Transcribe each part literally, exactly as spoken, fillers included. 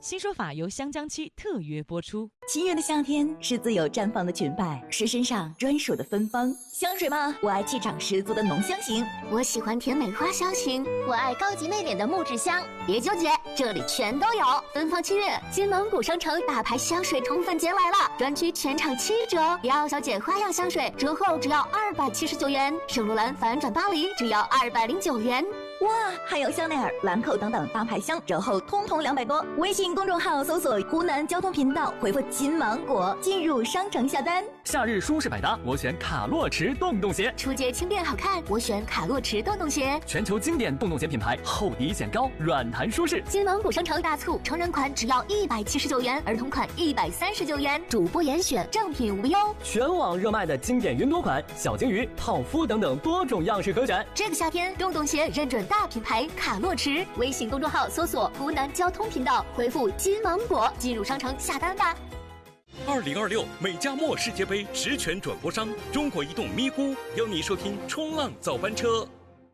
新说法由香江七特约播出。 七月的夏天是自由绽放的裙摆，是身上专属的芬芳。香水吗？我爱气场十足的浓香型， 我喜欢甜美花香型，我爱高级内敛的木质香。别纠结，这里全都有。芬芳七月，金芒谷商城大牌香水宠粉节来了，专区全场七折，迪奥小姐花样香水折后只要二百七十九元，圣罗兰反转巴黎只要二百零九元。 哇，还有香奈儿、兰蔻等等大牌香，折后通通两百多。微信公众号搜索湖南交通频道，回复金芒果进入商城下单。 夏日舒适百搭，我选卡洛驰洞洞鞋。 出街轻便好看，我选卡洛驰洞洞鞋。 全球经典洞洞鞋品牌，厚底显高，软弹舒适。 金芒谷商城大促，成人款只要一百七十九元，儿童款一百三十九元，主播严选，正品无忧。 全网热卖的经典云朵款、小金鱼、泡芙等等多种样式可选。 这个夏天，洞洞鞋认准大品牌卡洛驰，微信公众号搜索湖南交通频道，回复金芒果进入商城下单吧。 二零二六美加墨世界杯实权转播商中国移动咪咕邀你收听冲浪早班车。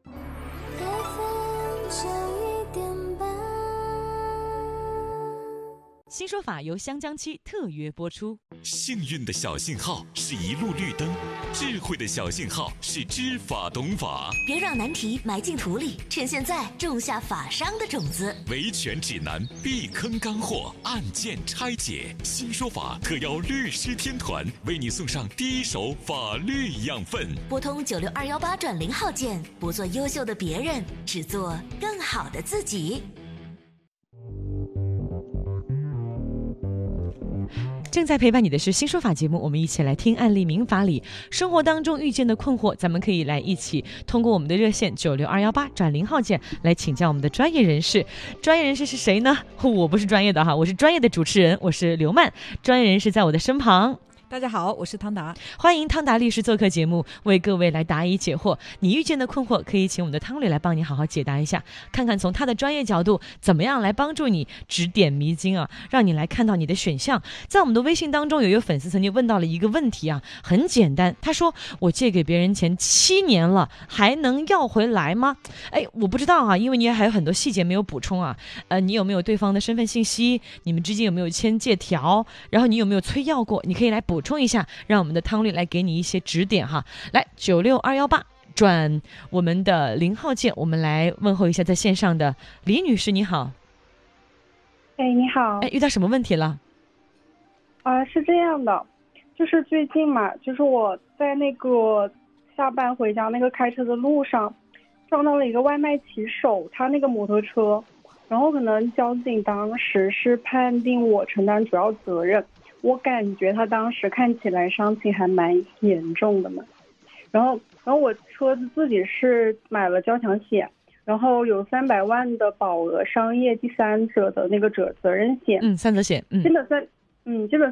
新说法由香江七特约播出。 幸运的小信号是一路绿灯，智慧的小信号是知法懂法。 别让难题埋进土里，趁现在种下法商的种子。 维权指南，避坑干货，案件拆解。新说法特邀律师天团为你送上第一手法律养分。 拨通九六二幺八转零号键，不做优秀的别人，只做更好的自己。 正在陪伴你的是新说法节目，我们一起来听案例民法里生活当中遇见的困惑，咱们可以来一起通过我们的热线九六二幺八转零号键来请教我们的专业人士。专业人士是谁呢？我不是专业的哈，我是专业的主持人，我是刘曼，专业人士在我的身旁。 大家好，我是汤达， 欢迎汤达律师做客节目，为各位来答疑解惑。你遇见的困惑，可以请我们的汤律来帮你好好解答一下，看看从他的专业角度怎么样来帮助你指点迷津啊，让你来看到你的选项。在我们的微信当中，有一个粉丝曾经问到了一个问题啊，很简单，他说我借给别人钱七年了，还能要回来吗？哎，我不知道啊，因为你还有很多细节没有补充啊。呃，你有没有对方的身份信息？你们之间有没有签借条？然后你有没有催要过？你可以来补。补充一下，让我们的汤律来给你一些指点哈。来九六二幺八转我们的零号键，我们来问候一下在线上的李女士，你好。 哎，你好。 哎，遇到什么问题了？ 啊、呃，是这样的，就是最近嘛，就是我在那个下班回家那个开车的路上，撞到了一个外卖骑手，他那个摩托车，然后可能交警当时是判定我承担主要责任。我感觉他当时看起来伤情还蛮严重的嘛，然后，然后我车子自己是买了交强险，然后有三百万的保额商业第三者的那个责责任险， 嗯，三责险，嗯， 基本算，嗯，基本。